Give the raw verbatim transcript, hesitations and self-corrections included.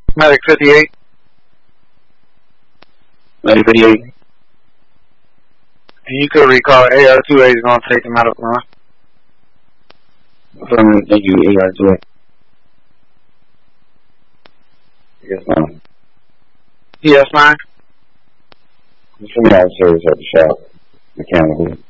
Medic fifty-eight. Medic fifty-eight. And you could recall A R two A is going to take the medical run. Affirmative, thank you, A R two A. Yes, ma'am. Yes, nine. Some officers at the shop, mechanically.